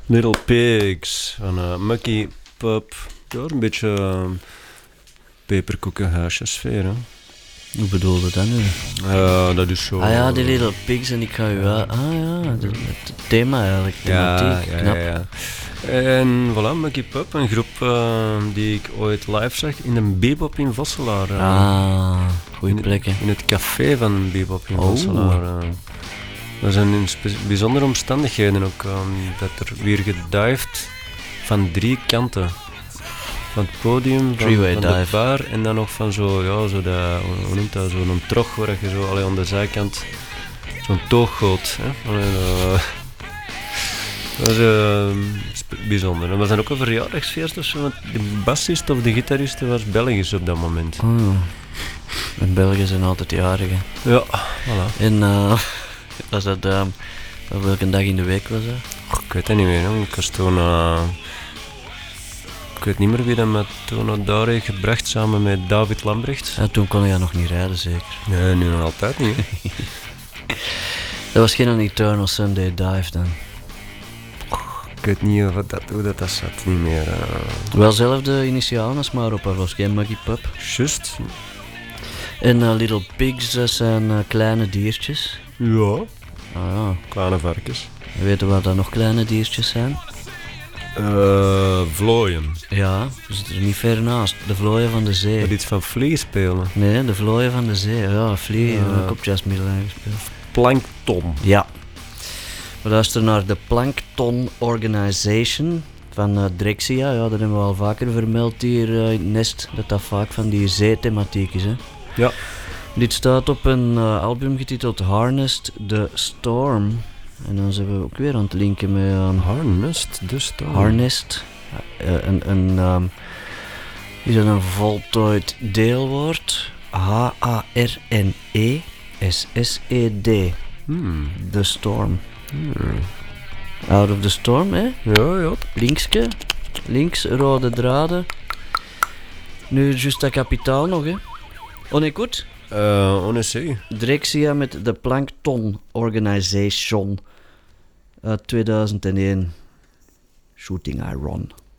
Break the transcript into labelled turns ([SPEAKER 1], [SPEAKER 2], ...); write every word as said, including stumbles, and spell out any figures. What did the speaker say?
[SPEAKER 1] Little Pigs van uh, Mucky Pub. Ja, een beetje uh, peperkoekenhuisje sfeer, hè.
[SPEAKER 2] Hoe bedoel je dat nu?
[SPEAKER 1] Uh, dat is zo...
[SPEAKER 2] Ah ja, die Little Pigs en ik ga u uit. Ah ja, het, het thema eigenlijk, thematiek,
[SPEAKER 1] ja, ja,
[SPEAKER 2] knap.
[SPEAKER 1] ja, ja. En voilà, Mucky Pub, een groep uh, die ik ooit live zag in een Bebop in Vosselaar. Uh,
[SPEAKER 2] ah, goeie
[SPEAKER 1] in,
[SPEAKER 2] plekken.
[SPEAKER 1] In het café van Bebop in
[SPEAKER 2] Oh.
[SPEAKER 1] Vosselaar. Uh. Dat zijn in spe- bijzondere omstandigheden ook, uh, dat er weer gedived van drie kanten. Van het podium, van,
[SPEAKER 2] Three-way
[SPEAKER 1] van de
[SPEAKER 2] dive.
[SPEAKER 1] bar en dan nog van zo, ja, zo dat, hoe noemt dat, zo'n trog waar je zo allee, aan de zijkant zo'n tooggoot. Hè? Allee, uh, dat is uh, sp- bijzonder. En we zijn ook een verjaardagsfeest of zo, want de bassist of de gitarist was Belgisch op dat moment.
[SPEAKER 2] Oh. En Belgen zijn altijd jarig, hè.
[SPEAKER 1] Ja, voilà.
[SPEAKER 2] En uh, was dat, uh, welke dag in de week was dat?
[SPEAKER 1] Och, ik weet het niet meer, hè. Ik was toen... Uh, ik weet niet meer wie dat me toen naar daar heeft gebracht samen met David Lambrecht.
[SPEAKER 2] Ja, toen kon je nog niet rijden, zeker.
[SPEAKER 1] Nee, nu nog altijd niet. Hè.
[SPEAKER 2] Dat was geen Eternal Sunday Dive dan.
[SPEAKER 1] Ik weet niet of dat, hoe dat, dat zat, niet meer. Uh...
[SPEAKER 2] Wel zelfde initialen als Maropa, was geen Mucky Pub.
[SPEAKER 1] Just.
[SPEAKER 2] En uh, Little Pigs, dat zijn uh, kleine diertjes.
[SPEAKER 1] Ja.
[SPEAKER 2] Ah ja,
[SPEAKER 1] Kleine varkens.
[SPEAKER 2] we weten wat dat nog kleine diertjes zijn.
[SPEAKER 1] Uh, vlooien.
[SPEAKER 2] Ja, we zitten er niet ver naast. De vlooien van de zee.
[SPEAKER 1] Wat iets van vliegen spelen.
[SPEAKER 2] Nee, de vlooien van de zee. Ja, vliegen,
[SPEAKER 1] Ja.
[SPEAKER 2] heb ik op jazzmiddel gespeeld.
[SPEAKER 1] Plankton.
[SPEAKER 2] Ja. We luisteren naar de Plankton Organization van uh, Drexia. Ja, dat hebben we al vaker vermeld hier uh, in het nest. Dat dat vaak van die zeethematiek is, hè.
[SPEAKER 1] Ja.
[SPEAKER 2] Dit staat op een uh, album getiteld Harnessed the Storm. En dan zijn we ook weer aan het linken met... Um,
[SPEAKER 1] Harnessed the Storm.
[SPEAKER 2] Harnessed. Uh, een, een, um, is dat een voltooid deelwoord? H A R N E S S E D.
[SPEAKER 1] Hmm.
[SPEAKER 2] The Storm.
[SPEAKER 1] Hmm.
[SPEAKER 2] Out of the Storm, hè?
[SPEAKER 1] Ja, ja.
[SPEAKER 2] Linkske. Links, rode draden. Nu Justa Kapitaal nog, hè? On écoute?
[SPEAKER 1] Uh, on essaie.
[SPEAKER 2] Drexia met de Plankton Organization uit tweeduizend één. Shooting Iron.